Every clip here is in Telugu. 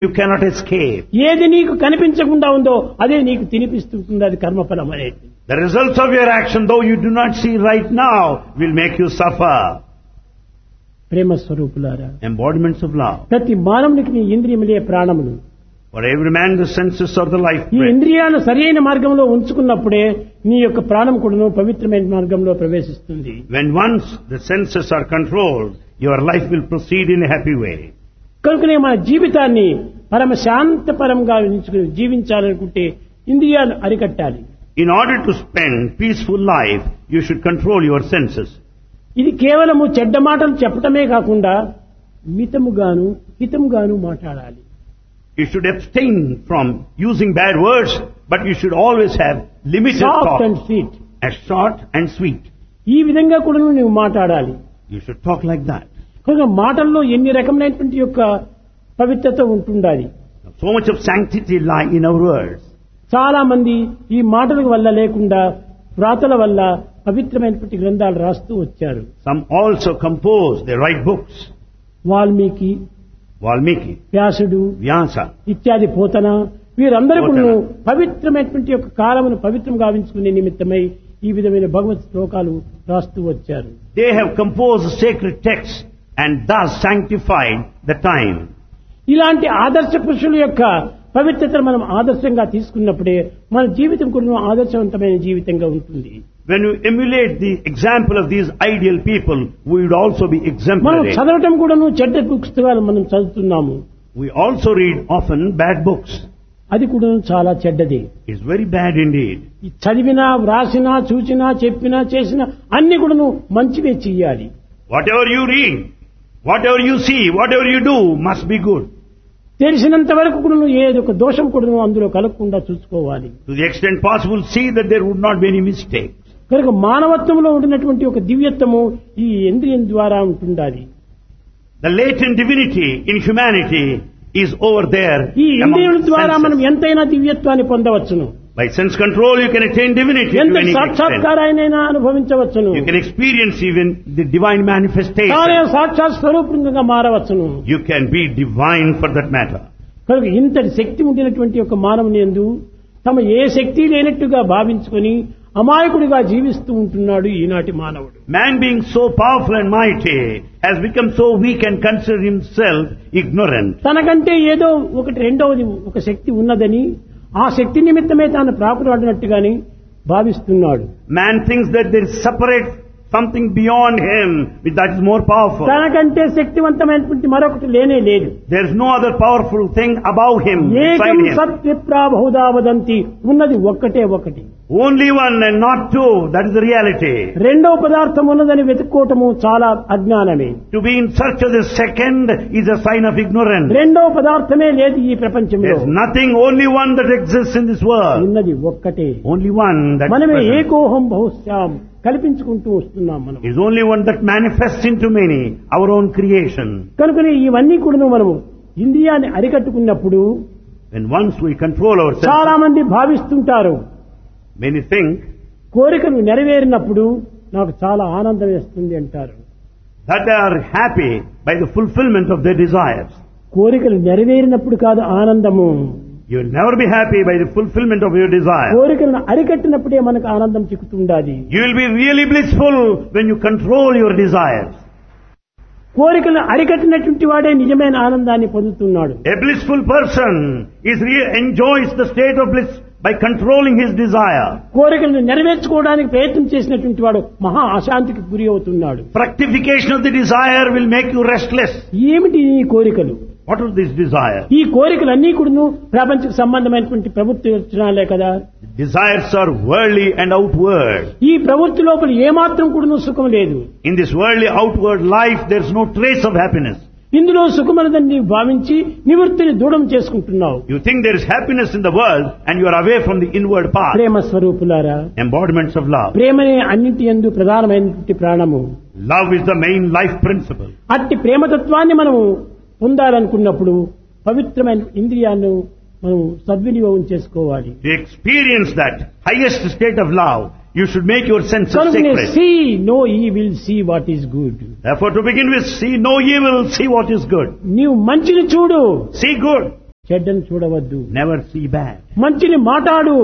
You cannot escape. ఏది నీకు కనిపించకుండా ఉందో అదే నీకు తినిపిస్తుంటుంది. అది కర్మఫలం అనేది. The results of your action, though you do not see right now, will make you suffer. ప్రేమ స్వరూపులారా, Embodiments of love. ప్రతి మానవునికి నీ ఇంద్రియములే ప్రాణములు. For every man, the senses are the life ఈ breath. ఇంద్రియాలను సరైన మార్గంలో ఉంచుకున్నప్పుడే నీ యొక్క ప్రాణం కూడాను పవిత్రమైన మార్గంలో ప్రవేశిస్తుంది. When once the senses are controlled, your life will proceed in a happy way. కనుకనే మన జీవితాన్ని పరమ శాంతపరంగా జీవించాలనుకుంటే ఇంద్రియాలు అరికట్టాలి. In order to spend peaceful life, you should control your senses. ఇది కేవలము చెడ్డ మాటలు చెప్పటమే కాకుండా మితముగాను హితముగాను మాట్లాడాలి. You should abstain from using bad words, but you should always have limited soft and talk, sweet. as short and sweet. ఈ విధంగా కూడా నువ్వు మాట్లాడాలి. You should talk like that. కనుక మాటల్లో ఎన్ని రకమైనటువంటి యొక్క పవిత్రత ఉంటుండాలి. So much of sanctity lie in our words. చాలా మంది ఈ మాటల వల్ల లేకుండా వ్రాతల వల్ల పవిత్రమైనటువంటి గ్రంథాలు రాస్తూ వచ్చారు. Some also compose, they write books. Valmiki, Valmiki, వ్యాసుడు Vyasa, ఇత్యాది పోతన వీరందరూ పోతన. కూడా పవిత్రమైనటువంటి యొక్క కాలమును పవిత్రం గావించుకునే నిమిత్తమై ఈ విధమైన భగవత్ శ్లోకాలు రాస్తూ వచ్చారు. they have composed sacred texts and thus sanctified the time. ఇలాంటి ఆదర్శ పురుషుల యొక్క పవిత్రతను మనం ఆదర్శంగా తీసుకున్నప్పుడే మన జీవితం కూడా ఆదర్శవంతమైన జీవితంగా ఉంటుంది. When you emulate the example of these ideal people, we would also be మనం exemplary. చదవటం కూడాను చెడ్డ పుస్తకాలు మనం చదువుతున్నాము. We also read often bad books. అది కూడా చాలా చెడ్డది. It's very bad indeed. ఈ చదివినా వ్రాసినా చూసినా చెప్పినా చేసినా అన్ని కూడాను మంచివే చెయ్యాలి. Whatever you read, whatever you see, whatever you do must be good. తెలిసినంత వరకు కూడా ఏదో ఒక దోషం కూడా అందులో కలగకుండా చూసుకోవాలి. To the extent possible, see that there would not be any mistake. కనుక మానవత్వంలో ఉండినటువంటి ఒక దివ్యత్వము ఈ ఇంద్రియం ద్వారా ఉంటుండాలి. The latent divinity in humanity is over there. ఈ among ఇంద్రియుల ద్వారా మనం senses. ఎంతైనా దివ్యత్వాన్ని పొందవచ్చును. By sense control, you can attain divinity ఎంత to any extent. సాక్షాత్కారాయనైనా అనుభవించవచ్చును. You can experience even the divine తానే manifestation. సాక్షాత్ స్వరూపంగా మారవచ్చును. You can be divine for that matter. కనుక ఇంతటి శక్తి ఉండినటువంటి ఒక మానవుని యందు తమ ఏ శక్తి లేనట్టుగా భావించుకొని అమాయకుడిగా జీవిస్తూ ఉంటున్నాడు ఈనాటి మానవుడు. Man being so powerful and mighty has become so weak and consider himself ignorant. తనకంటే ఏదో ఒకటి రెండవది ఒక శక్తి ఉన్నదని ఆ శక్తి నిమిత్తమే తాను ప్రాకులాడినట్టుగాని భావిస్తున్నాడు. Man thinks that there is separate something beyond him that is more powerful. తనకంటే శక్తివంతమైనటువంటి మరొకటి లేనే లేదు. There is no other powerful thing above him, beside ఏకం him. సత్విప్రా బహుదా వదంతి, ఉన్నది ఒక్కటే ఒకటి. Only one and not two, that is the reality. రెండో పదార్థం ఉన్నదని వెతుక్కోవటము చాలా అజ్ఞానమే. To be in search of the second is a sign of ignorance. రెండో పదార్థమే లేదు ఈ ప్రపంచంలో. There is nothing, only one that exists in this world. ఉన్నది ఒక్కటే. Only one that is మనమే present. ఏకోహం బహుశ్యాం కల్పించుకుంటూ వస్తున్నాం మనం. Is only one that manifests into many, our own creation. కనుకనే ఇవన్నీ కూడా మనము ఇంద్రియాన్ని అరికట్టుకున్నప్పుడు When once we control ourselves, చాలా మంది భావిస్తుంటారు, many think కోరికలు నెరవేరినప్పుడు నాకు చాలా ఆనందం వేస్తుంది అంటారు. that they are happy by the fulfillment of their desires. కోరికలు నెరవేరినప్పుడు కాదు ఆనందము, You will never be happy by the fulfillment of your desire. కోరికలను అరికట్టినప్పుడే మనకు ఆనందం చిక్కుతుండాలి. You will be really blissful when you control your desires. కోరికలను అరికట్టినటువంటి వాడే నిజమైన ఆనందాన్ని పొందుతున్నాడు. A blissful person enjoys the state of bliss by controlling his desire. కోరికలను నెరవేర్చుకోవడానికి ప్రయత్నం చేసినటువంటి వాడు మహా అశాంతికి గురి అవుతున్నాడు. Fructification of the desire will make you restless. ఏమిటి ఈ కోరికలు? What is this desire? ఈ కోరికలన్నీ కూడా ప్రపంచక సంబంధమైనటువంటి ప్రవృత్తి లక్షణాలే కదా. Desires are worldly and outward. ఈ ప్రవృత్తి లోపల ఏమాత్రం కూడా సుఖం లేదు. In this worldly outward life, there is no trace of happiness. ఇందులో సుఖమనదని భావించి నివృత్తిని దూరం చేసుకుంటున్నావు. You think there is happiness in the world and you are away from the inward path. ప్రేమ స్వరూపులారా, Embodiments of love. ప్రేమనే అన్నింటి యందు ప్రధానమైనటువంటి ప్రాణము. Love is the main life principle. అట్టి ప్రేమతత్వాన్ని మనము పొందాలనుకున్నప్పుడు పవిత్రమైన ఇంద్రియాలను మనం సద్వినియోగం చేసుకోవాలి. To experience that highest state of love, you should make your senses sacred. See no evil, see what is good. Therefore, to begin with, see no evil, see what is good. నీవు మంచిని చూడు, See good. చెడ్డను చూడవద్దు. Never see bad. మంచిని మాట్లాడు,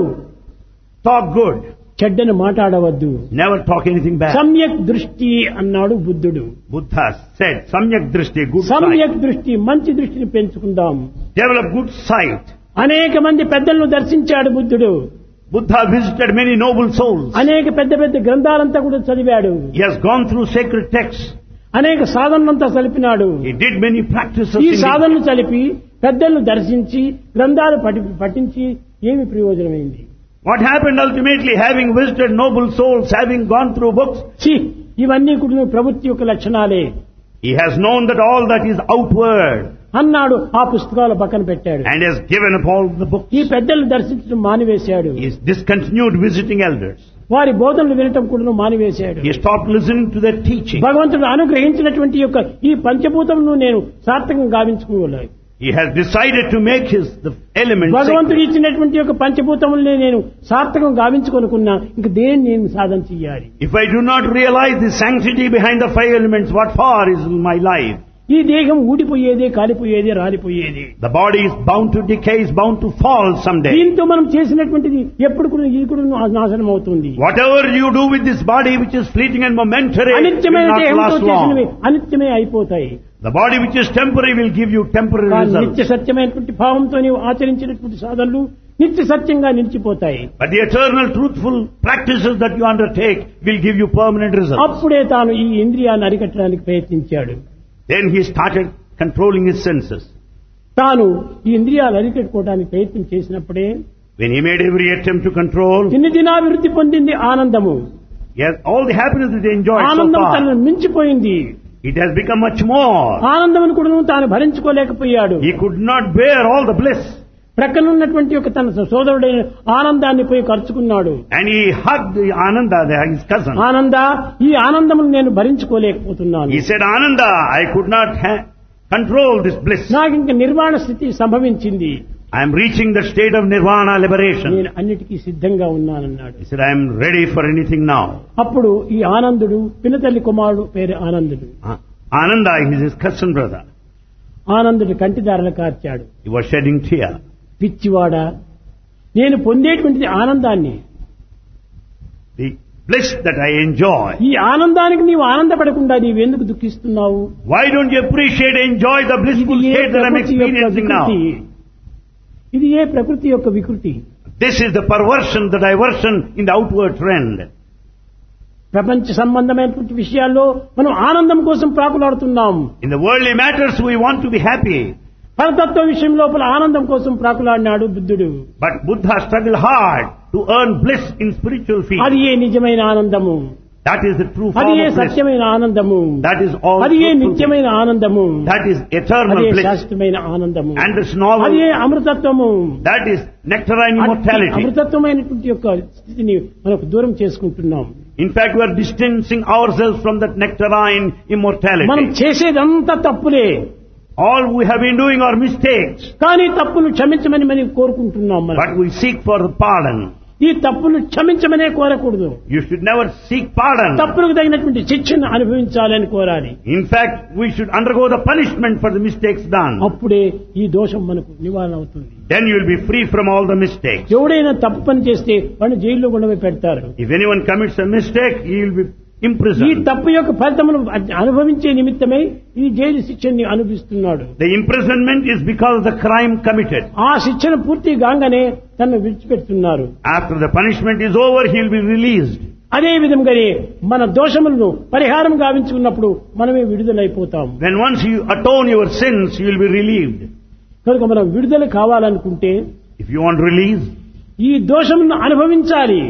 Talk good. చెడ్డను మాట్లాడవద్దు. Never talk anything bad. సమ్యక్ దృష్టి అన్నాడు బుద్ధుడు. Buddha said, Samyak Drishti, good సమ్యక్ sight. దృష్టి, మంచి దృష్టిని పెంచుకుందాం. Develop good sight. అనేక మంది పెద్దలను దర్శించాడు బుద్ధుడు. Buddha visited many noble souls. అనేక పెద్ద పెద్ద గ్రంథాలంతా కూడా చదివాడు. He has gone through sacred texts. అనేక సాధనలంతా చలిపినాడు. He did many practices. ఈ in the- సాధనలు చలిపి పెద్దలను దర్శించి గ్రంథాలు పఠించి ఏమి ప్రయోజనమైంది? What happened ultimately, having visited noble souls, having gone through books, ఛీ, ఇవన్నీ కూడా ప్రవృత్తి యొక్క లక్షణాలే he has known that all that is outward అన్నాడు. ఆ పుస్తకాలు పక్కన పెట్టాడు. and has given up all the books. ఈ పెద్దలను దర్శించడం మానివేశాడు. He has discontinued visiting elders. వారి బోధనలు వినటం కూడా మానివేశాడు. He stopped listening to their teaching. భగవంతుడు అనుగ్రహించినటువంటి యొక్క ఈ పంచభూతమును నేను సార్థకం గావించుకోవాలి. He has decided to make the elements భగవంతుడు sacred. ఇచ్చినటువంటి యొక్క పంచభూతములనే నేను సార్థకం గావించుకొనుకున్నా ఇంక దేన్ని నేను సాధన చెయ్యాలి? If I do not realize the sanctity behind the 5 elements, what for is my life? ఈ దేహం ఊడిపోయేదే, కాలిపోయేదే, రాలిపోయేది. The body is bound to decay, is bound to fall someday. దీంతో మనం చేసినటువంటిది ఎప్పుడు కూడా ఇది కూడా నాశనం అవుతుంది. Whatever you do with this body, which is fleeting and momentary, will అనిత్యమైన not దేహంతో last చేసినవి long. అనిత్యమే అయిపోతాయి. The body which is temporary will give you temporary కానీ results. నిత్య సత్యమైనటువంటి భావంతో నీవు ఆచరించినటువంటి సాధనలు నిత్య సత్యంగా నిలిచిపోతాయి. But the eternal truthful practices that you undertake will give you permanent results. అప్పుడే తాను ఈ ఇంద్రియాన్ని అరికట్టడానికి ప్రయత్నించాడు. Then he started controlling his senses. తాను ఈ ఇంద్రియాలు అరికట్టుకోవడానికి ప్రయత్నం చేసినప్పుడే When he made every attempt to control, దినాభివృద్ధి పొందింది ఆనందము. yes, all the happiness that he enjoyed so ఆనందం far, తనను మించిపోయింది. it has become much more. ఆనందం కూడా తాను భరించుకోలేకపోయాడు. He could not bear all the bliss. ప్రక్కనున్నటువంటి ఒక తన సోదరుడైన ఆనందాన్ని పోయి ఖర్చుకున్నాడు. And he hugged Ananda, his cousin. ఆనంద, ఈ ఆనందమును నేను భరించుకోలేకపోతున్నాను. He said, Ananda, I could not control this bliss. నాకు ఇంక నిర్వాణ స్థితి సంభవించింది. I am reaching the state of nirvana liberation. నేను అన్నిటికీ సిద్ధంగా ఉన్నానన్నాడు. He said, I am ready for anything now. అప్పుడు ఈ ఆనందుడు పినతల్లి కుమారుడు పేరు ఆనందుడు. Ananda is his cousin brother. Anandudu కంటిదారలు కార్చాడు. He was shedding tears. పిచ్చివాడా, నేను పొందేటువంటిది ఆనందాన్ని. The bliss that I enjoy. ఈ ఆనందానికి నీవు ఆనందపడకుండా నీవెందుకు దుఃఖిస్తున్నావు? Why don't you appreciate, enjoy the blissful ఇది ఏ state that I am ప్రకృతి యొక్క experiencing now? వికృతి. ఇది ఏ ప్రకృతి యొక్క వికృతి. This is the perversion, the diversion in the outward trend. ప్రపంచ సంబంధమైనటువంటి విషయాల్లో మనం ఆనందం కోసం ప్రాకులాడుతున్నాం. In the worldly matters we want to be happy. పరతత్వ విషయం లోపల ఆనందం కోసం ప్రాకులాడినాడు బుద్ధుడు. But Buddha struggled hard to earn bliss in spiritual field. అది ఏ నిజమైన ఆనందము, That is the true అది form ఏ of bliss. సత్యమైన ఆనందము, That is all అది ఏ truthful నిత్యమైన ఆనందము, bliss. That is అది eternal ఏ bliss. శాశ్వతమైన ఆనందము, And this novel, అది ఏ అమృతత్వము. that is nectarine immortality. అమృతత్వమైనటువంటి యొక్క స్థితిని మనకు దూరం చేసుకుంటున్నాం. In fact, we are distancing ourselves from that nectarine మనం immortality. చేసేదంతా తప్పులే, All we have been doing are mistakes. కానీ తప్పులు క్షమించమని మనం కోరుకుంటున్నాం. మనం But we seek for pardon. ఈ తప్పులు క్షమించమనే కోరకూడదు. You should never seek pardon. తప్పులకు తగినటువంటి శిక్షను అనుభవించాలని కోరాలి. In fact, we should undergo the punishment for the mistakes done. అప్పుడే ఈ దోషం మనకు నివారణ అవుతుంది. Then you will be free from all the mistakes. ఎవడైనా తప్పు పని చేస్తే వాడిని జైల్లో కూడా పెడతారు. If anyone commits a mistake, he will be ఈ imprisoned. తప్పు యొక్క ఫలితమును అనుభవించే నిమిత్తమై ఈ జైలు శిక్షని అనుభవిస్తున్నాడు. The imprisonment is because of the crime committed. ఆ శిక్షను పూర్తి కాగానే తనను విడిచిపెడుతున్నారు. After the punishment is over, he will be released. అదే విధంగానే మన దోషములను పరిహారం గావించుకున్నప్పుడు మనమే విడుదలైపోతాం. When once you atone your sins, you will be relieved. కనుక మనం విడుదల కావాలనుకుంటే If you want release, ఈ దోషములను అనుభవించాలి.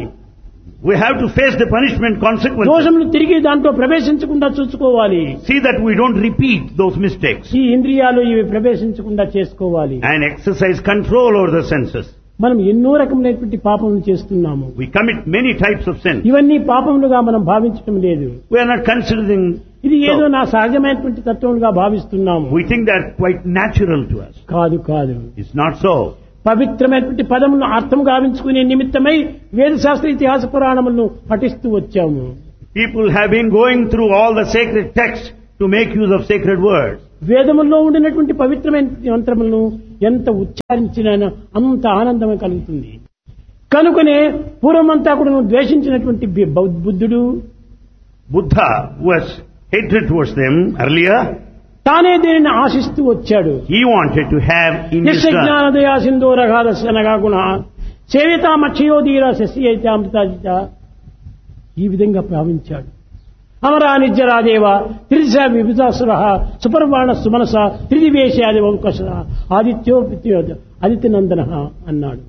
we have to face the punishment consequences. దోషములు తిరిగి దాంట్లో ప్రవేశించకుండా చూసుకోవాలి. See that we don't repeat those mistakes. ఈ ఇంద్రియాలు ఇవి ప్రవేశించకుండా చేసుకోవాలి. And exercise control over the senses. మనం ఎన్నో రకములైనటువంటి పాపములు చేస్తున్నాము. We commit many types of sin. ఇవన్నీ పాపములుగా మనం భావించడం లేదు. We are not considering. ఇది ఏదో So, నా సహజమైనటువంటి తత్వములుగా భావిస్తున్నాము. we think they are quite natural to us. కాదు కాదు. It's not so. పవిత్రమైనటువంటి పదములను అర్థం గావించుకునే నిమిత్తమై వేదశాస్త్ర ఇతిహాస పురాణములను పఠిస్తూ వచ్చాము. People have been going through all the sacred texts to make use of sacred words. వేదముల్లో ఉండినటువంటి పవిత్రమైన మంత్రములను ఎంత ఉచ్చారించినా అంత ఆనందం కలుగుతుంది. కనుకనే పూర్వమంతా కూడా ద్వేషించినటువంటి బుద్ధుడు, Buddha was hatred towards them earlier. తానే దీనిని ఆశిస్తూ వచ్చాడు. He wanted to have in his turn. జ్ఞానదయా సింధూరగాదనగా గుణ సేవితామక్షయోధీర శశియైతామృతాజిత ఈ విధంగా భావించాడు. అమరా నిజ్జరాదేవ త్రిశ విభుజాసుర సుపర్వాణ సుమనస త్రిదివేశాది వంకస ఆదిత్యో ఆదిత్యనందన అన్నాడు.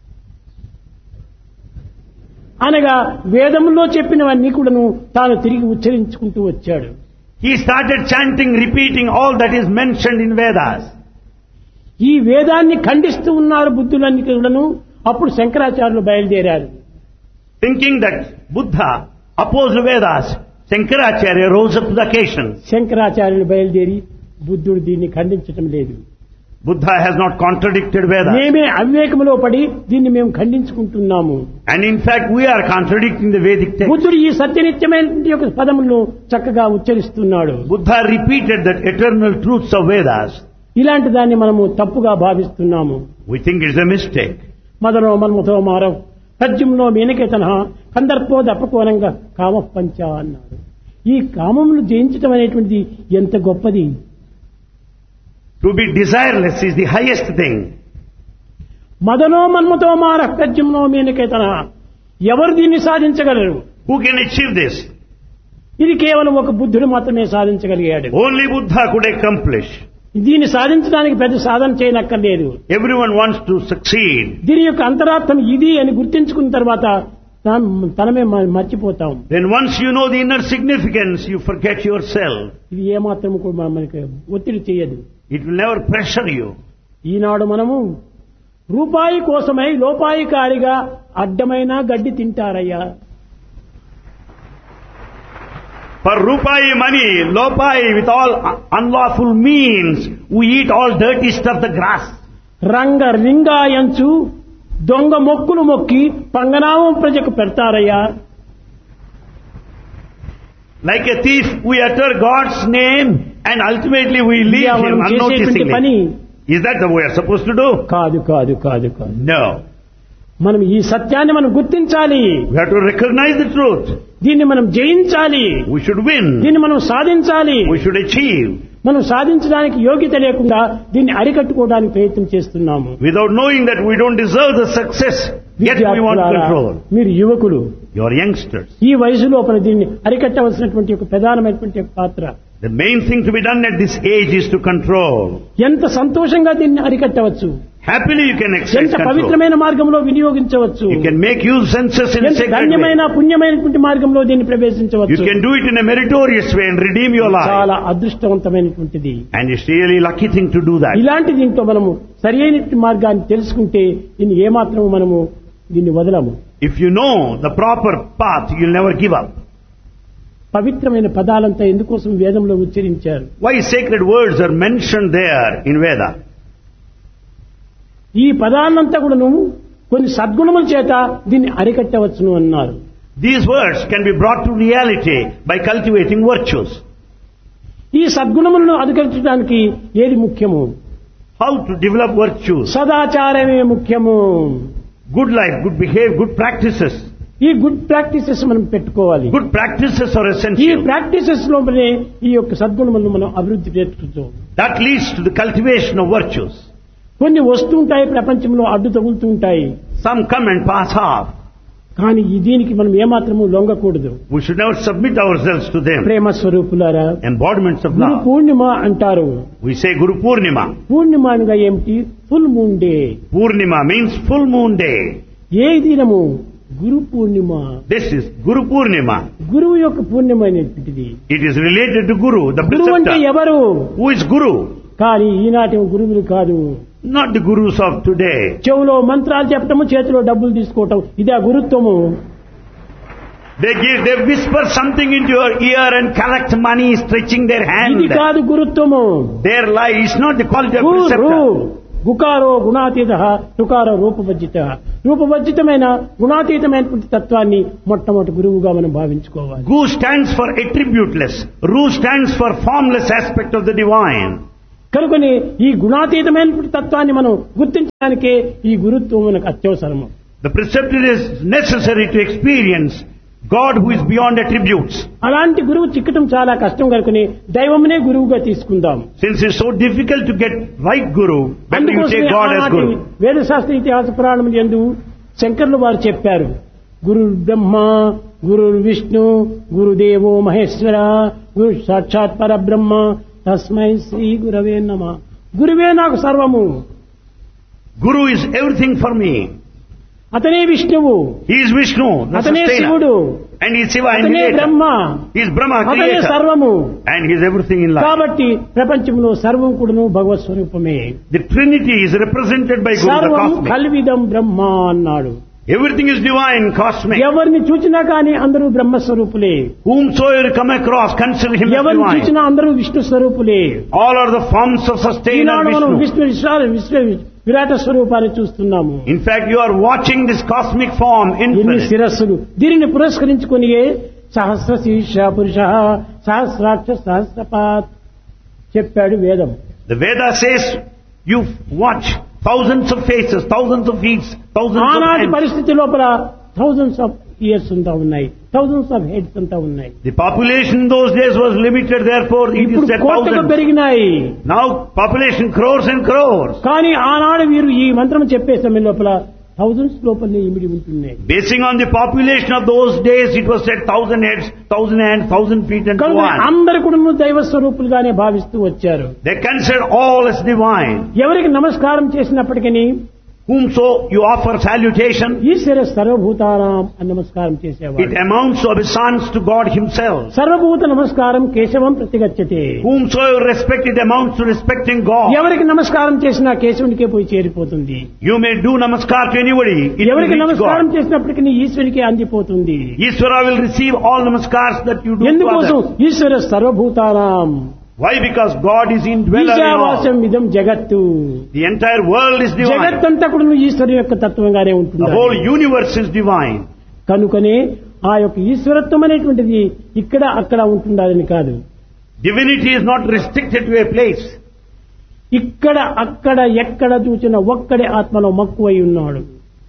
అనగా వేదములో చెప్పినవన్నీ కూడాను తాను తిరిగి ఉచ్చరించుకుంటూ వచ్చాడు. He started chanting, repeating all that is mentioned in Vedas. ఈ వేదాన్ని ఖండిస్తూ ఉన్నారు బుద్ధులన్నీ కూడాను. అప్పుడు శంకరాచార్యులు బయలుదేరారు. Thinking that Buddha opposed Vedas, Shankaracharya rose up to the occasion. శంకరాచార్యులు బయలుదేరి బుద్ధుడు దీన్ని ఖండించటం లేదు. Buddha has not contradicted Vedas. మేమే అవివేకములో పడి దీన్ని మేము ఖండించుకుంటున్నాము. And in fact we are contradicting the Vedic text. బుద్ధుడు ఈ సత్యనిత్యమైన యొక్క పదములను చక్కగా ఉచ్చరిస్తున్నాడు. Buddha repeated that eternal truths of Vedas. ఇలాంటి దాన్ని మనము తప్పుగా భావిస్తున్నాము. We think it's a mistake. మదనో మన్మథో Maarav తజ్జుమ్నో మీనకేతన కందర్పో దప్పకోనంగా కామపంచ అన్నాడు. ఈ కామమును జయించటం అనేటువంటిది ఎంత గొప్పది. To be desireless is the highest thing. మదనో మన్మథో మార తజ్జుమ్నో మీనకేతన ఎవరు దీన్ని సాధించగలరు? Who can achieve this? ఇది కేవలం ఒక బుద్ధుడు మాత్రమే సాధించగలిగాడు. Only Buddha could accomplish. దీన్ని సాధించడానికి పెద్ద సాధన చేయనక్కర్లేదు. Everyone wants to succeed. దీని యొక్క అంతరార్థం ఇది అని గుర్తించుకున్న తర్వాత తనమే మర్చిపోతాం. Then once you know the inner significance, you forget yourself. ఇది ఏమాత్రం కూడా మనకి ఒత్తిడి చేయదు. It will never pressure you. ఈనాడు మనము రూపాయి కోసమై లోపాయికారిగా అడ్డమైన గడ్డి తింటారయ్యా. For rupai money, lopai, with all unlawful means, we eat all dirty stuff, the grass. రంగ రింగాయంచు దొంగ మొక్కులు మొక్కి పంగనామం ప్రజకు పెడతారయ్యా. Like a thief, we utter God's name and ultimately we leave him unnoticingly. Is that the way we are supposed to do? కాదు కాదు కాదు కాదు. No. మనం ఈ సత్యాన్ని మనం గుర్తించాలి. We have to recognize the truth. దీన్ని మనం జయించాలి. We should win. దీన్ని మనం సాధించాలి. We should achieve. మనం సాధించడానికి యోగ్యత లేకుండా దీన్ని అరికట్టుకోవడానికి ప్రయత్నం చేస్తున్నాము. Without knowing that we don't deserve the success, yet we want control. మీరు యువకులు, You are youngsters. ఈ వయసు లోపల దీన్ని అరికట్టవలసినటువంటి ఒక ప్రధానమైనటువంటి పాత్ర. The main thing to be done at this age is to control. ఎంత సంతోషంగా దీన్ని అరికట్టవచ్చు. Happily you can exercise ఎంత control. పవిత్రమైన మార్గంలో వినియోగించవచ్చు. You can make use senses in a ఎంత sacred ధన్యమైన way. పుణ్యమైనటువంటి మార్గంలో దీన్ని You ప్రవేశించవచ్చు. can do it in a meritorious way and redeem your life. చాలా అదృష్టవంతమైనటువంటిది. And it's really lucky thing to do that. ఇలాంటి దీంట్లో మనము సరి అయిన మార్గాన్ని తెలుసుకుంటే దీన్ని ఏమాత్రము మనము దీన్ని వదలము. If you know the proper path, you'll never give up. పవిత్రమైన పదాలంతా ఎందుకోసం వేదంలో ఉచ్చరించారు? Why sacred words are mentioned there in Veda? ఈ పదాలంతా కూడా నువ్వు కొన్ని సద్గుణముల చేత దీన్ని అరికట్టవచ్చును అన్నారు. These words can be brought to reality by cultivating virtues. ఈ సద్గుణములను అధికరించడానికి ఏది ముఖ్యము? How to develop virtues? సదాచారమే ముఖ్యము. Good life, good behavior, good practices. ఈ గుడ్ ప్రాక్టీసెస్ మనం పెట్టుకోవాలి. Good practices are ఈ essential. ప్రాక్టీసెస్ లోపలే ఈ యొక్క సద్గుణములను మనం అభివృద్ధి చేసుకుంటాం. That leads to the cultivation of virtues. కొన్ని వస్తుంటాయి ప్రపంచంలో, అడ్డు తగులుతూ ఉంటాయి. Some come and pass off. కానీ దీనికి మనం ఏమాత్రము లొంగకూడదు. We should never submit ourselves to them. ప్రేమ స్వరూపులారా, Embodiments of గురు love. పూర్ణిమ అంటారు. We say Guru Purnima. పూర్ణిమ అనగా ఏమిటి? Full moon day. Purnima means full moon day. ఏ దినము? Guru Purnima. This is Guru Purnima. గురువు యొక్క పూర్ణిమ అనేటువంటిది. It is related to Guru, the గురువు అంటే preceptor. ఎవరు? Who is Guru? కానీ ఈనాటి గురువులు కాదు. Not the Gurus of today. చెవులో మంత్రాలు చెప్పటము, చేతిలో డబ్బులు తీసుకోవటం, ఇదే గురుత్వము. They whisper something into your ear and collect money, stretching their hand. ఇది కాదు గురుత్వము. Their lie is not the quality of Guru preceptor. గుకారో గుణాతీత తుకారో రూపభజిత. రూపవర్జితమైన గుణాతీతమైనటువంటి తత్వాన్ని మొట్టమొదటి గురువుగా మనం భావించుకోవాలి. Gu stands for attributeless. Ru stands for formless aspect of the divine. కనుకని ఈ గుణాతీతమైనటువంటి తత్వాన్ని మనం గుర్తించడానికే ఈ గురుత్వం మనకు అత్యవసరము. The preceptor is necessary to experience God who is beyond attributes. అలాంటి గురువు చిక్కటం చాలా కష్టం కనుకని దైవమునే గురువుగా తీసుకుందాం. Since it's so difficult to get right guru, when you take God as guru. వేదశాస్త్ర ఇతిహాస పురాణములు యందు శంకరులు వారు చెప్పారు, గురు బ్రహ్మ, గురు విష్ణు, గురుదేవో మహేశ్వర, గురు సాక్షాత్ పరబ్రహ్మ, తస్మై శ్రీ గురవే నమః. గురువే నాకు సర్వము. Guru is everything for me. అతనే విష్ణువు, He is Vishnu, the అతనే sustainer. శివుడు, And he is Shiva, అతనే initiator. Brahma, He is Brahma, అతనే creator. సర్వము. And he is everything in life. కాబట్టి ప్రపంచంలో సర్వం కూడాను భగవత్ స్వరూపమే. The Trinity is represented by Guru, the సర్వం cosmic. కల్విదం బ్రహ్మ అన్నాడు. Everything is divine, cosmic. ఎవరిని చూచినా కానీ అందరూ బ్రహ్మస్వరూపులే. Whomsoever come across, consider him as ఎవరిని divine. చూచినా అందరూ Vishnu స్వరూపులే. All are the forms of sustainer ఈనాడు మనం Vishnu. విష్ణు విరాట స్వరూపాన్ని చూస్తున్నాము. In fact, you are watching this cosmic form ఎన్ని infinite. శిరస్సులు. దీనిని పురస్కరించుకుని సహస్ర శీర్ష పురుష సహస్రాక్ష సహస్రపాత్ చెప్పాడు వేదం. The Veda says you watch thousands of faces, thousands of feet, thousands of ఆనాటి hands. పరిస్థితి లోపల థౌజండ్స్ ఆఫ్ ఇయర్స్ అంతా ఉన్నాయి, థౌజండ్స్ ఆఫ్ హెడ్స్ అంతా ఉన్నాయి. The population in those days was limited, therefore it is ఇప్పుడు said కోట్లకు thousands. పెరిగినాయి. Now population crores and crores. కానీ ఆనాడు వీరు ఈ మంత్రం చెప్పే సమయం లోపల థౌజండ్స్ లోపలనే ఇమిడి ఉంటున్నాయి. Basing on the population of those days, it was said 1,000 heads, 1,000 hands, 1,000 feet and so కనుక on. అందరు కూడా దైవ స్వరూపులుగానే భావిస్తూ వచ్చారు. They considered all as divine. ఎవరికి నమస్కారం చేసినప్పటికీ Whomso you offer salutation, ఈశ్వర సర్వభూతానాం అని నమస్కారం it చేసేవాడు. amounts to obeisance to God himself. సర్వభూత నమస్కారం కేశవం ప్రతిగచ్చతే. Whomsoever respect, it amounts to respecting God. ఎవరికి నమస్కారం చేసినా కేశవునికే పోయి చేరిపోతుంది. You may do namaskar to anybody, it will ఎవరికి reach నమస్కారం God. చేసినప్పటికీ ఈశ్వరికి అందిపోతుంది. Ishvara will receive all namaskars that you do to ఎందుకోసం? others. ఈశ్వర సర్వభూతానాం Why? Because God is indweller in ఈశావాస్యం all. ఇదం జగత్తు. The entire world is divine. జగత్తంతా కూడా ఈశ్వరు యొక్క తత్వంగానే The ఉంటుంది. whole universe is divine. కనుకనే ఆ యొక్క ఈశ్వరత్వం అనేటువంటిది ఇక్కడ అక్కడ ఉంటుండాలని కాదు. Divinity is not restricted to a place. ఇక్కడ అక్కడ ఎక్కడ చూసిన ఒక్కడే ఆత్మలో మక్కువై ఉన్నాడు.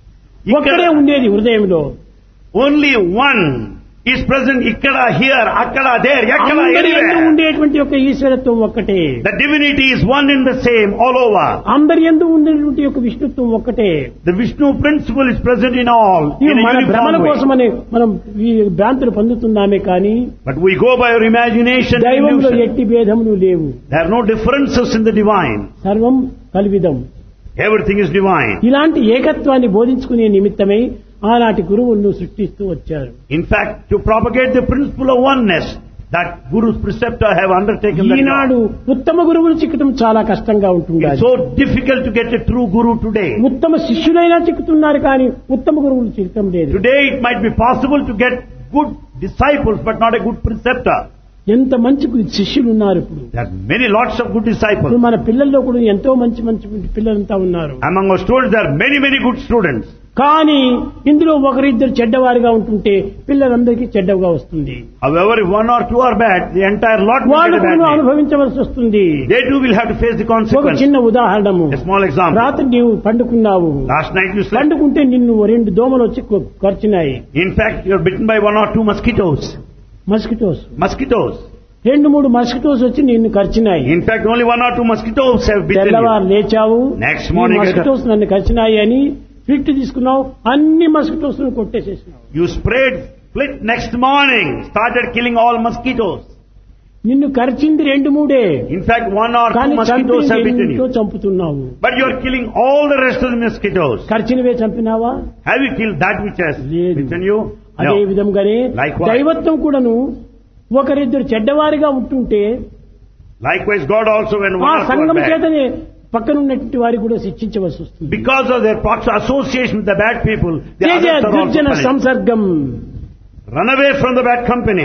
ఒక్కడే ఉండేది హృదయంలో. Only one is present ikkada, here, akkada, there, yakada, అందరి యందు anywhere. ఉండేటువంటి యొక్క ఈశ్వరత్వం ఒక్కటే. The divinity is one and the same all over. అందరి యందు ఉండేటువంటి యొక్క విష్ణుత్వం ఒక్కటే. The Vishnu principle is present in all, ఈ in a మన భ్రమణ uniform way. కోసమని మనం ఈ భ్రాంతులు పొందుతున్నామే కానీ But we go by our imagination and దైవంలో illusion. ఎట్టి భేదములు లేవు. There are no differences in the divine. సర్వం కల్విదం. Everything is divine. ఇలాంటి ఏకత్వాన్ని బోధించుకునే నిమిత్తమై ఆనాటి గురువులను సృష్టిస్తూ వచ్చారు. In fact, to propagate the principle of oneness, that Guru's preceptor have undertaken that Eenadu job. ఉత్తమ గురువులు చిక్కటం చాలా కష్టంగా ఉంటుంది. It's so difficult to get a true Guru today. ఉత్తమ శిష్యులైనా చిక్కుతున్నారు కానీ ఉత్తమ గురువులు చిక్కటం లేదు. Today it might be possible to get good disciples, but not a good preceptor. ఎంత మంచి శిష్యులు ఉన్నారు ఇప్పుడు. There are many lots of good ఇప్పుడు disciples. మన పిల్లల్లో కూడా ఎంతో మంచి మంచి పిల్లలంతా ఉన్నారు. Among our students, there are many, many good students. కానీ ఇందులో ఒకరిద్దరు చెడ్డవారిగా ఉంటుంటే పిల్లలందరికీ చెడ్డగా వస్తుంది. However, if one or two are bad, the entire lot will వాళ్ళు get a కూడా bad name. అనుభవించవలసి వస్తుంది. They too will have to face the ఒక consequence. చిన్న ఉదాహరణము. A small example. రాత్రి నీవు పండుకున్నావు. Last night you slept. పండుకుంటే నిన్ను 2 దోమలు వచ్చి కరిచినాయి. In fact, you are bitten by 1 or 2 mosquitoes. Mosquitoes. Mosquitoes. 2-3 mosquitoes వచ్చి నిన్ను కరిచినాయి. In fact, only 1 or 2 mosquitoes have bitten you. తెల్లవారు లేచావు. Next morning, మస్కిటోస్ నన్ను కరిచినాయి అని ఫిట్ తీసుకున్నావు. అన్ని mosquitoes కొట్టేసేసినావు. You sprayed split next morning, started killing all mosquitoes. నిన్ను కరిచింది 2-3. In fact, 1 or 2 కానీ mosquitoes have bitten ఎంతో you. చంపుతున్నావు. But you are killing all the rest of the mosquitoes. కరిచినవే చంపినావా? Have you killed that which has లేదు. bitten you? అదే No. విధంగానే Likewise. దైవత్వం కూడాను ఒకరిద్దరు చెడ్డవారిగా ఉంటుంటే Likewise, God also, when ఆ one or two సంఘం are bad, చేతనే పక్కనున్నటువంటి వారికి కూడా శిక్షించవలసి వస్తుంది. because of their association with the bad people, the Teja others are also దుర్జన punished. సంసర్గం. Run away from the bad company.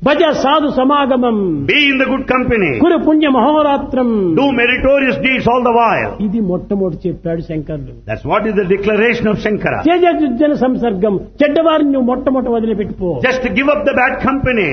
భజ సాధు సమాగమం, Be in the good company. కురు పుణ్య మహోరాత్రం. Do meritorious deeds all the while. ఇది మొట్టమొదటి చెప్పాడు శంకరులు. That's what is the declaration of Shankara. తేజజుజ్జన సంసర్గం, చెడ్డవారిని నువ్వు మొట్టమొదటి వదిలిపెట్టుకో. Just give up the bad company.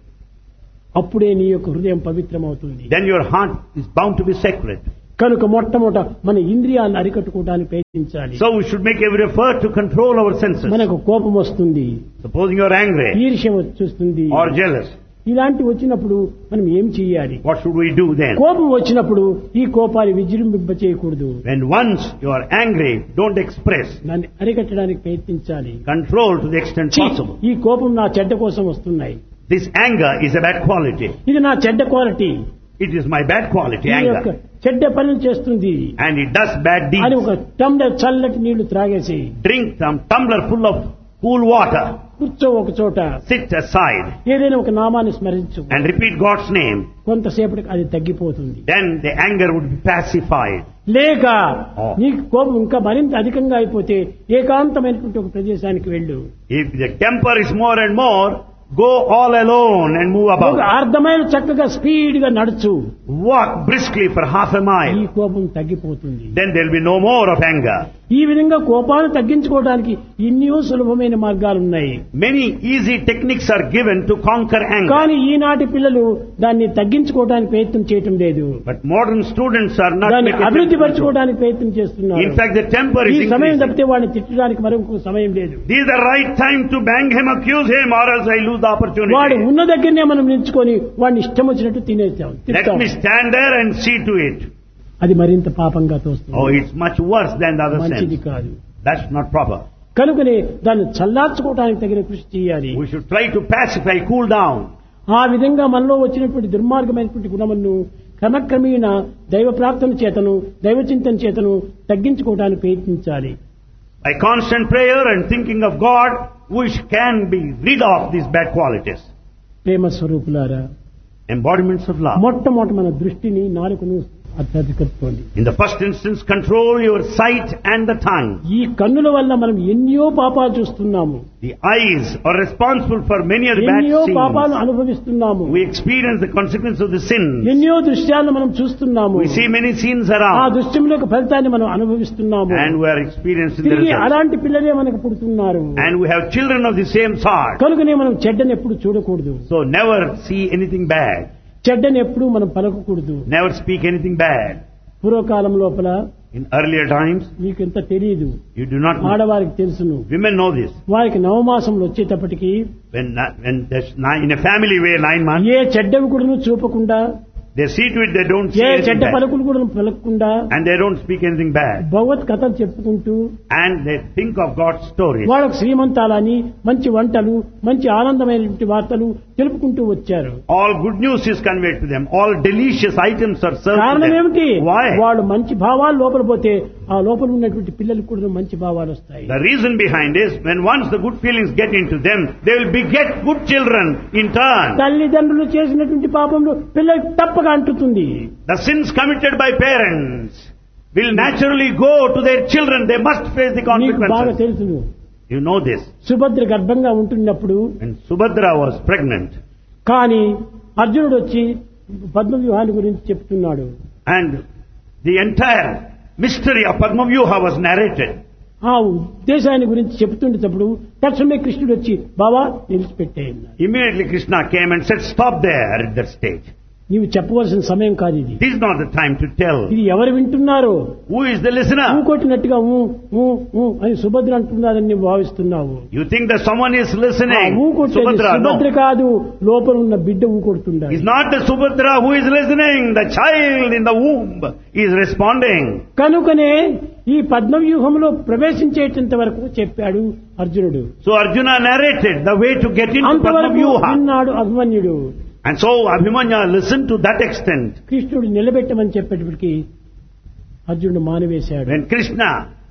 అప్పుడే నీ యొక్క హృదయం పవిత్రమవుతుంది. Then your heart is bound to be sacred. కనుక మొట్టమొదట మన ఇంద్రియాలను అరికట్టుకోవడానికి ప్రయత్నించాలి. So we should make every effort to control our senses. మనకు కోపం వస్తుంది, Supposing you are angry ఈర్ష్య వచ్చేస్తుంది, or jealous, ఇలాంటి వచ్చినప్పుడు మనం ఏం చేయాలి? what should we do then? కోపం వచ్చినప్పుడు ఈ కోపాన్ని విజృంభింప చేయకూడదు. When once you are angry, don't express. దాన్ని అరికట్టడానికి ప్రయత్నించాలి. Control to the extent ఛీ, possible. ఈ కోపం నా చెడ్డ కోసం వస్తున్నాయి, This anger is a bad quality. ఇది నా చెడ్డ quality, It is my bad quality, ఈ యొక్క anger. చెడ్డ పనులు చేస్తుంది And it does bad అని deeds. ఒక టంబ్లర్ చల్లటి నీళ్లు త్రాగేసి Drink some tumbler full of cool water. కూర్చో ఒక చోట, Sit aside ఏదైనా ఒక నామాన్ని స్మరించు, and repeat God's name. కొంతసేపటికి అది తగ్గిపోతుంది. Then the anger would be pacified. లేక Oh. నీకు కోపం ఇంకా మరింత అధికంగా అయిపోతే ఏకాంతమైనటువంటి ఒక ప్రదేశానికి వెళ్ళు. If the temper is more and more, go all alone and move ఒక about. అర్ధమైన చక్కగా స్పీడ్ గా నడుచు, Walk briskly for half a ఈ mile. కోపం తగ్గిపోతుంది. Then there will be no more of anger. ఈ విధంగా కోపాన్ని తగ్గించుకోవడానికి ఎన్నో సులభమైన మార్గాలు ఉన్నాయి. Many easy techniques are given to conquer anger. కానీ ఈనాటి పిల్లలు దాన్ని తగ్గించుకోవడానికి ప్రయత్నం చేయటం లేదు, But modern students are not దాన్ని making అభివృద్ధి attempt to. పరచుకోవడానికి ప్రయత్నం చేస్తున్నారు. In fact, the temper ఈ is సమయం increasing. తప్పితే వాడిని తిట్టడానికి మరొక సమయం లేదు. This is the right time to bang him, accuse him, or else I lose the వాడు opportunity. ఉన్న దగ్గరనే మనం నిల్చుకొని వాడిని ఇష్టం వచ్చినట్టు తినేస్తాం, Let తింటాం. me stand there and see to it. అది మరింత పాపంగా తోస్తుంది, Oh, it's much worse than the other మంచిది sense. కాదు. That's not proper. కనుకనే దాన్ని చల్లార్చుకోవడానికి తగిన కృషి చేయాలి. We should try to pacify, cool down. ఆ విధంగా మనలో వచ్చినటువంటి దుర్మార్గమైనటువంటి గుణములను క్రమక్రమేణా దైవ ప్రార్థన చేతను దైవ చింతన చేతను తగ్గించుకోవడానికి ప్రయత్నించాలి. By constant prayer and thinking of God, we can be rid of these bad qualities. ప్రేమ స్వరూపులారా, Embodiments of love. మొట్టమొదటి మన దృష్టిని నాలుకను అత్యధికత్వండి. In the first instance, control your sight and the tongue. ఈ కన్నుల వల్ల మనం ఎన్నో పాపాలు చూస్తున్నాము, The eyes are responsible for many of the bad ఎన్నో పాపాలు sins. అనుభవిస్తున్నాము, We experience the consequence of the sins. ఎన్నో దృశ్యాలను మనం చూస్తున్నాము, We see many sins ఆ around, దృశ్యం యొక్క ఫలితాన్ని మనం అనుభవిస్తున్నాము. and we are experiencing the తిరిగి results. అలాంటి పిల్లలే మనకు పుడుతున్నారు. And we have children of the same sort. కనుకనే మనం చెడ్డని ఎప్పుడు చూడకూడదు, So never see anything bad. చెడ్డని ఎప్పుడు మనం పలకకూడదు. Never speak anything bad. పూర్వకాలం లోపల In earlier times, మీకు ఎంత తెలియదు, you do not know. ఆడవారికి తెలుసును. Women know this. వారికి నవమాసంలో వచ్చేటప్పటికి When there's in a family where 9 months, ఏ చెడ్డవి కూడా చూపకుండా, they see to it they don't A say anything చెడ్డ bad. పలుకులు కూడా పలకకుండా And they don't speak anything bad. భగవత్ కథలు చెప్పుకుంటూ And they think of God's stories. వాళ్ళకు శ్రీమంతాలని మంచి వంటలు మంచి ఆనందమైనటువంటి వార్తలు తెలుపుకుంటూ వచ్చారు. All good news is conveyed to them. All delicious items are served to కారణం them. ఏమిటి? Why? వాళ్ళు మంచి భావాలు లోపల పోతే ఆ లోపల ఉన్నటువంటి పిల్లలకు కూడా మంచి భావాలు వస్తాయి. The reason behind is when once the good feelings get into them, they will beget good children in turn. తల్లిదండ్రులు చేసినటువంటి పాపంలో పిల్లలకు తప్పక అంటుతుంది. The sins committed by parents will naturally go to their children. They must face the నీకు బాగా consequences. తెలుసును, You know this. సుభద్ర గర్భంగా ఉంటున్నప్పుడు When Subhadra was pregnant కానీ అర్జునుడు వచ్చి పద్మ వ్యూహాన్ని గురించి చెప్తున్నాడు. and the entire mystery of Padma Vyuha was narrated, ఆ ఉద్దేశాన్ని గురించి చెప్తుండేటప్పుడు తక్షణమే కృష్ణుడు వచ్చి బావా నిలిచిపెట్టేయన్నాడు. immediately Krishna came and said, "Stop there at that stage. నీవు చెప్పవలసిన సమయం కాదు ఇది. This is not the time to tell. ఇది ఎవరు వింటున్నారో, Who is the listener? కొట్టినట్టుగా ఊ ఊ ఊ అని సుభద్ర అంటున్నారని నువ్వు భావిస్తున్నావు. You think that someone is ఆ listening? ఊ కొట్టేది Subhadra, సుభద్ర no. కాదు, లోపల ఉన్న బిడ్డ ఊ కొడుతుండాలి. It's not the Subhadra who is listening. The child in the womb is responding. కనుకనే ఈ పద్మవ్యూహంలో ప్రవేశించేటంత వరకు చెప్పాడు అర్జునుడు. So Arjuna narrated the way to get into Padma అంతవరకు Vyuha. విన్నాడు అభిమన్యుడు. And so Abhimanya listened to that extent. కృష్ణుడు నిలబెట్టమని చెప్పేటప్పటికి అర్జునుడు మానివేశాడు. When Krishna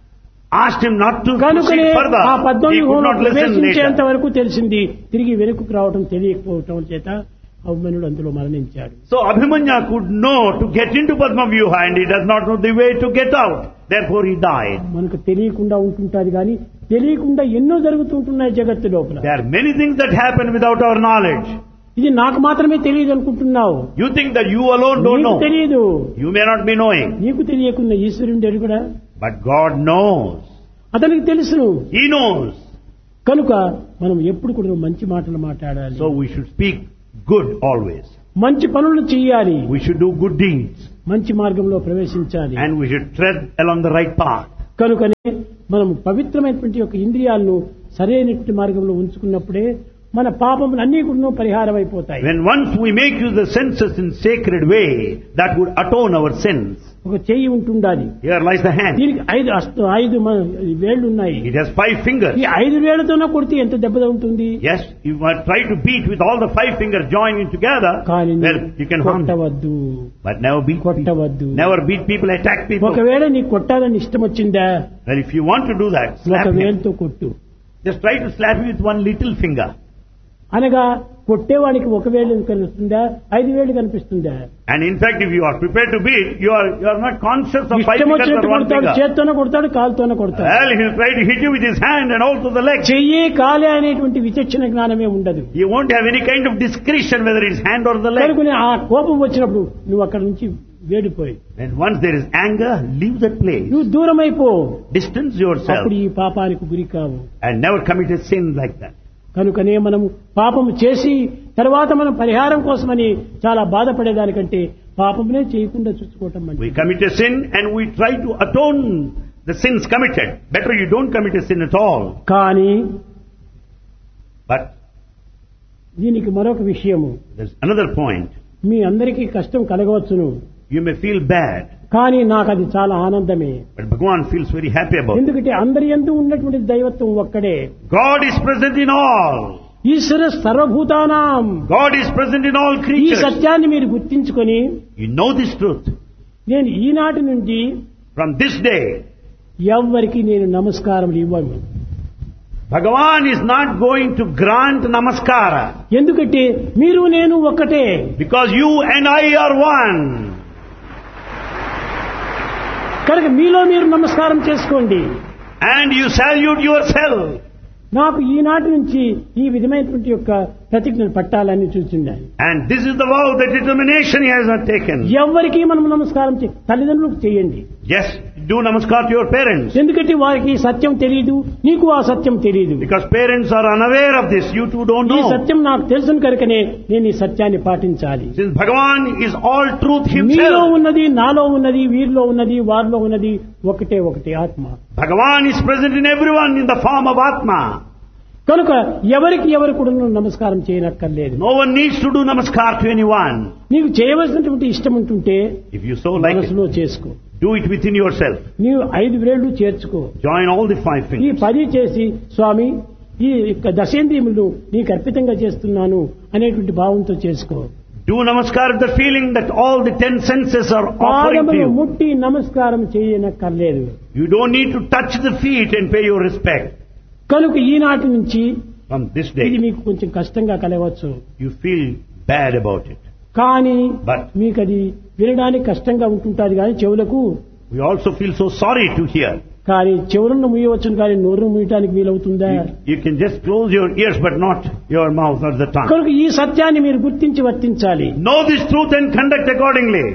asked him not to కనుకనే proceed further, ఆ he could పద్మవ్యూహంలో not listen ప్రవేశించేంత later. వరకు తెలిసింది, తిరిగి వెనుకకు రావడం తెలియకపోవటం చేత అభిమన్యుడు అందులో మరణించాడు. So Abhimanya could know to get into Padma Vyuha and he does not know the way to get out. Therefore he died. మనకు తెలియకుండా ఉంటుంటాది కానీ తెలియకుండా ఎన్నో జరుగుతుంటున్నాయి జగత్తు లోపల. There are many things that happen without our knowledge. ఇది నాకు మాత్రమే తెలియదు అనుకుంటున్నావు. You think that you alone don't నీకు know. తెలియదు. You may not be knowing. నీకు తెలియకుండా ఈశ్వరుడు ఎరుగుడా. But God knows. అతనికి తెలుసును. He knows. కనుక మనం ఎప్పుడు కూడా మంచి మాటలు మాట్లాడాలి. So we should speak good always. మంచి పనులు చేయాలి. We should do good deeds. మంచి మార్గంలో ప్రవేశించాలి. And we should tread along the right path. కనుకనే మనం పవిత్రమైనటువంటి యొక్క ఇంద్రియాలను సరైనటువంటి మార్గంలో ఉంచుకున్నప్పుడే మన పాపములు అన్నీ కూడా పరిహారం అయిపోతాయి. When once we make use the senses in sacred way, that would atone our sins. ఒక చెయ్యి ఉంటుండాలి. Here lies the hand. దీనికి 5 వేళ్లు ఉన్నాయి. It has 5 fingers. ఈ 5 వేళ్లతోనే కొడితే ఎంత దెబ్బ ఉంటుంది. Yes, you might try to beat with all the 5 fingers joining together. Well, you can harm them. కొట్టవద్దు. But never beat కొట్టవద్దు. Never beat people, attack people. ఒకవేళ నీకు కొట్టాలని ఇష్టం వచ్చిందా, Well, if you want to do that, slap ఒక him. వేలుతో కొట్టు. Just try to slap him with one little finger. అనగా కొట్టేవాడికి ఒక వేలు కనిపిస్తుందా, 5 వేలు కనిపిస్తుందా? And in fact, if you are prepared to beat, you are not conscious of 5 ఇష్టం fingers వచ్చినట్టు or one కొడతాడు, finger. చేత్తోనే కొడతాడు, కాలుతోనే కొడతాడు. Well, he will try to hit you with his hand and also the leg. చెయ్యి కాలే అనేటువంటి విచక్షణ జ్ఞానమే ఉండదు. You won't have any kind of discretion whether it's hand or the leg. కనుకనే ఆ కోపం వచ్చినప్పుడు నువ్వు అక్కడి నుంచి వేడిపోయి, And once there is anger, leave that place. నువ్వు దూరం అయిపో. Distance yourself అప్పుడు ఈ పాపానికి గురి కావు. and never commit a sin like that. కనుకనే మనము పాపము చేసి తర్వాత మనం పరిహారం కోసమని చాలా బాధపడేదానికంటే పాపమునే చేయకుండా చూసుకోవటం We మంచిది. commit a sin and we try to atone the sins committed. Better you don't commit a sin at all. కానీ But దీనికి మరొక విషయము, there's another point. మీ అందరికీ కష్టం కలగవచ్చును, You may feel bad, కానీ నాకు అది చాలా ఆనందమే. but Bhagavan feels very happy about it. ఎందుకంటే అందరి యందు ఉన్నటువంటి దైవత్వం ఒక్కడే. God is present in all. ఈశ్వర సర్వభూతానాం. God is present in all ఈ creatures. సత్యాన్ని మీరు గుర్తించుకొని, You know this truth. నేను ఈనాటి నుండి From this day, ఎవ్వరికి నేను నమస్కారం ఇవ్వను. Bhagavan is not going to grant namaskara ఎందుకంటే మీరు నేను ఒక్కటే. because you and I are one. కనుక మీలో మీరు నమస్కారం చేసుకోండి. And you salute yourself. నాకు ఈనాటి నుంచి ఈ విధమైనటువంటి యొక్క ప్రతిజ్ఞను పట్టాలని చూస్తున్నాను. And this is the vow, the determination he has not taken. ఎవరికి మనం నమస్కారం తల్లిదండ్రులకు చేయండి. Yes, do namaskar to your parents. ఎందుకంటే వారికి సత్యం తెలియదు, నీకు ఆ సత్యం తెలియదు. Because parents are unaware of this, you two don't ఈ know. సత్యం నాకు తెలుసు కనుకనే నేను ఈ సత్యాన్ని పాటించాలి. Since Bhagavan is all truth మీలో himself, ఉన్నది, నాలో ఉన్నది, వీరిలో ఉన్నది, వారిలో ఉన్నది ఒకటే ఆత్మ. Bhagavan is present in everyone in the form of Atma. కనుక ఎవరికి ఎవరు కూడా నమస్కారం చేయనక్కర్లేదు. No one needs to do namaskar to anyone. నీకు చేయవలసినటువంటి ఇష్టం ఉంటుంటే If you so like it, మనసులో చేసుకో. do it within yourself. నీవు 5 వేళ్లు చేర్చుకో. Join all the 5 ఈ fingers. 10 చేసి స్వామి ఈ దశేంద్రియములు నీకు అర్పితంగా చేస్తున్నాను అనేటువంటి భావంతో చేసుకో. Do namaskar with the feeling that all the 10 senses are offering to పాదములు you. ముట్టి నమస్కారం చేయనక్కర్లేదు. You don't need to touch the feet and pay your respect. కనుక ఈనాటి నుంచి From this ఇది day, మీకు కొంచెం కష్టంగా కలగవచ్చు. you feel bad about it. కానీ But మీకు అది వినడానికి కష్టంగా ఉంటుంటుంది కానీ చెవులకు, we also feel so sorry to hear. కానీ చెవులను ముయ్యవచ్చును కానీ నోరును ముయ్యటానికి వీలవుతుందా? You can just close your ears but not your mouth or the tongue. కనుక ఈ సత్యాన్ని మీరు గుర్తించి వర్తించాలి. Know this truth and conduct accordingly.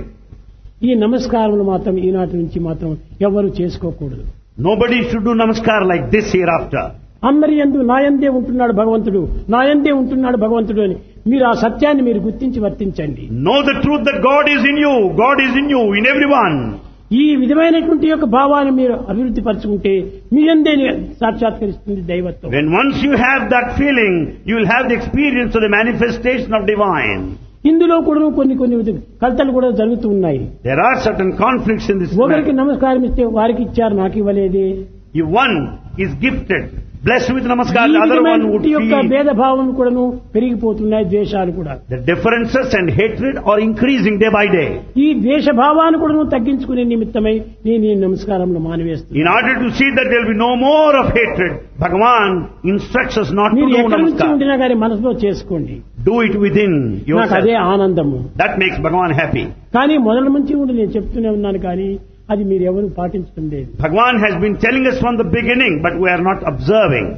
ఈ నమస్కారములు మాత్రం ఈనాటి నుంచి మాత్రం ఎవరు చేసుకోకూడదు. Nobody should do namaskar like this hereafter. అందరి యందు నాయందే ఉంటున్నాడు భగవంతుడు, నాయందే ఉంటున్నాడు భగవంతుడు అని మీరు ఆ సత్యాన్ని మీరు గుర్తించి వర్తించండి. Know the truth that God is in you. God is in you, in everyone. ఈ విధమైనటువంటి యొక్క భావాన్ని మీరు అభివృద్ధి పరచుకుంటే మీ యందే సాక్షాత్కరిస్తుంది దైవత్వం. When once you have that feeling, you will have the experience of the manifestation of divine. ఇందులో కూడా కొన్ని కలతలు కూడా జరుగుతూ ఉన్నాయి. There are certain conflicts in this ఒకరికి matter. నమస్కారం ఇస్తే వారికి ఇచ్చారు, నాకు ఇవ్వలేదే. If one is gifted, blessed with namaskar, ఈ the other one would విధమైనటువంటి యొక్క feel. భేదభావం కూడాను పెరిగిపోతున్నాయి, ద్వేషాలు కూడా. The differences and hatred are increasing day by day. ఈ ద్వేష భావాన్ని కూడా తగ్గించుకునే నిమిత్తమై నేను ఈ నమస్కారంలో మానివేస్తున్నాను. In order to see that there will be no more of hatred, Bhagavan instructs us not to మీరు do ఎక్కడి నుంచి namaskar. ఉండినా కానీ మనసులో చేసుకోండి. Do it within నాకు అదే yourself. ఆనందము. That makes Bhagavan happy. కానీ మొదల నుంచి ఉండి నేను చెప్తూనే ఉన్నాను కానీ అది మీరు ఎవరు పాటించడం లేదు. Bhagavan has been telling us from the beginning, but we are not observing.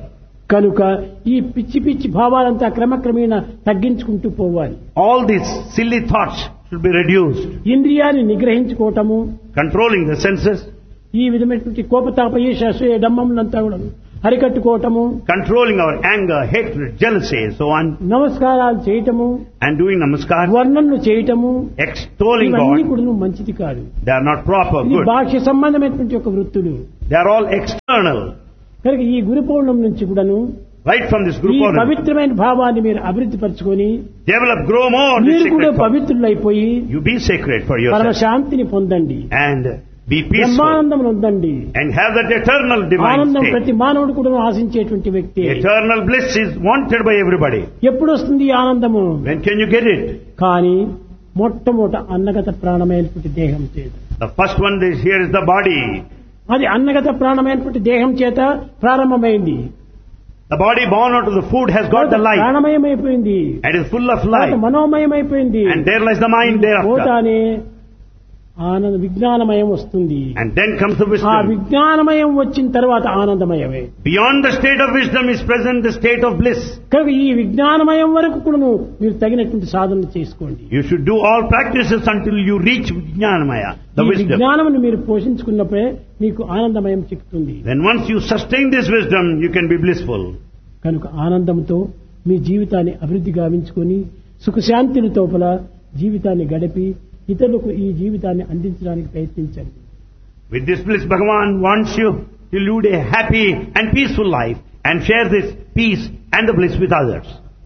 కనుక ఈ పిచ్చి పిచ్చి భావాలంతా క్రమక్రమేణా తగ్గించుకుంటూ పోవాలి. All these silly thoughts should be reduced. ఇంద్రియాన్ని నిగ్రహించుకోవటము, Controlling the senses, ఈ విధమైనటువంటి కోపతాప ఈర్ష్య అసూయ డంబములంతా కూడా అరికట్టుకోవటము, controlling our anger, hatred, jealousy, so on, నమస్కారాలు చేయటము, and doing namaskar, వర్ణనలు చేయటము, extolling ఇవన్నీ God. కూడా మంచిది కాదు. They are not proper, ఇది good. బాహ్య సంబంధమైనటువంటి ఒక వృత్తులు. They are all external. కనుక ఈ గురు పౌర్ణమి నుంచి కూడాను Right from this ఈ group of పవిత్రమైన భావాన్ని మీరు అభివృద్ధి పరచుకొని develop, grow more this మీరు కూడా sacred thought. పవిత్రులైపోయి You be sacred for పరమ yourself శాంతిని పొందండి, and be peaceful బ్రహ్మానందం ఉందండి. and have that eternal divine ఆనందం state. ప్రతి మానవుడు కూడా ఆశించేటువంటి వ్యక్తి. Eternal bliss is wanted by everybody. ఎప్పుడు వస్తుంది ఈ ఆనందము? When can you get it? కానీ మొట్టమొదట అన్నగత ప్రాణమైనటువంటి దేహం చేత, The first one is here is the body. అది అన్నగత ప్రాణమైనటువంటి దేహం చేత ప్రారంభమైంది. The body born out of the food has got the life ప్రాణమయమైపోయింది, and is full of life, మనోమయమైపోయింది. and there lies the mind thereafter. పోతానే ఆనంద విజ్ఞానమయం వస్తుంది. And then comes the ఆ wisdom. విజ్ఞానమయం వచ్చిన తర్వాత ఆనందమయమే. Beyond the state of wisdom is present the state of bliss. కనుక ఈ విజ్ఞానమయం వరకు కూడా మీరు తగినటువంటి సాధనలు చేసుకోండి. You should do all practices until you reach Vijnanamaya, the ఈ wisdom. విజ్ఞానమును మీరు పోషించుకున్నప్పుడే మీకు ఆనందమయం చిక్కుతుంది. Then once you sustain this wisdom, you can be blissful. కనుక ఆనందంతో మీ జీవితాన్ని అభివృద్ధి గావించుకొని సుఖశాంతులతో జీవితాన్ని గడిపి ఇతరులకు ఈ జీవితాన్ని అందించడానికి ప్రయత్నించండి. With this bliss, Bhagavan wants you to lead a happy and peaceful life and share this peace and the bliss with others.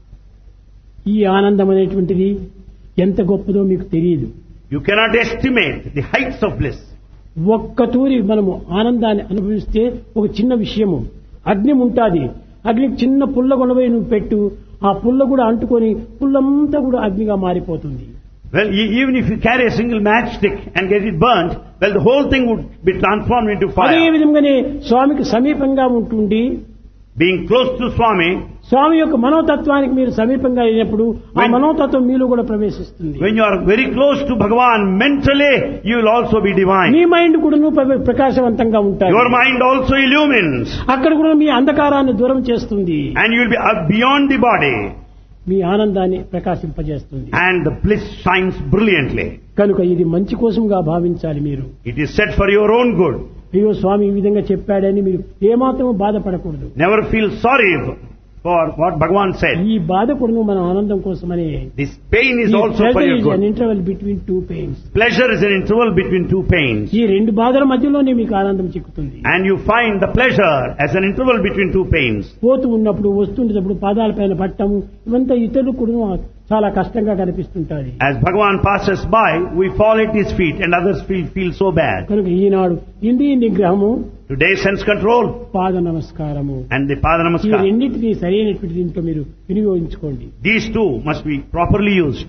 ఈ ఆనందం అనేటువంటిది ఎంత గొప్పదో మీకు తెలియదు. You cannot estimate the heights of bliss. ఒక్కతూరి మనము ఆనందాన్ని అనుభవిస్తే ఒక చిన్న విషయము, అగ్ని ఉంటుంది, అగ్నికి చిన్న పుల్ల కొనబోయి నువ్వు పెట్టు, ఆ పుల్ల కూడా అంటుకొని పుల్లంతా కూడా అగ్నిగా మారిపోతుంది. Well, even if you carry a single matchstick and get it burnt, well, the whole thing would be transformed into అదే fire. విధంగానే స్వామికి సమీపంగా ఉంటుండి Being close to Swami, స్వామి యొక్క మనోతత్వానికి మీరు సమీపంగా అయినప్పుడు ఆ మనోతత్వం మీలో కూడా ప్రవేశిస్తుంది. when you are very close to Bhagavan, mentally, you will also be divine. Me mind కూడా ప్రకాశవంతంగా ఉంటాయి. Your mind also illumines, అక్కడ కూడా మీ అంధకారాన్ని దూరం చేస్తుంది, and you will be beyond the body, మీ ఆనందాన్ని ప్రకాశింపజేస్తుంది. and the bliss shines brilliantly. కనుక ఇది మంచి కోసంగా భావించాలి. మీరు It is set for your own good. అయ్యో స్వామి ఈ విధంగా చెప్పాడని మీరు ఏమాత్రం బాధపడకూడదు. Never feel sorry for what Bhagavan said. ఈ బాధ కూడా మన ఆనందం కోసమని. This pain is also for your good. Interval between two pains. Pleasure is an interval between two pains. ఈ రెండు బాధల మధ్యలోనే మీకు ఆనందం చిక్కుతుంది. And you find the pleasure as an interval between two pains. పోతూ ఉన్నప్పుడు వస్తుండేటప్పుడు పాదాలపైన పట్టము ఇవంతా ఇతరులకు కూడా చాలా కష్టంగా కనిపిస్తుంటాయి. As Bhagavan passes by, we fall at his feet and others feel so bad. కనుక ఈనాడు ఇంద్రియ నిగ్రహము, Today sense control పాద నమస్కారము, and the Pada ఈ Namaskar. రెండింటినీ సరైనటువంటి దీంట్లో మీరు వినియోగించుకోండి. These two must be properly used.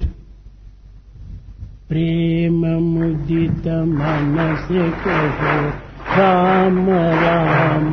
ప్రేమ ముదిత మనసే కహో రామ రామ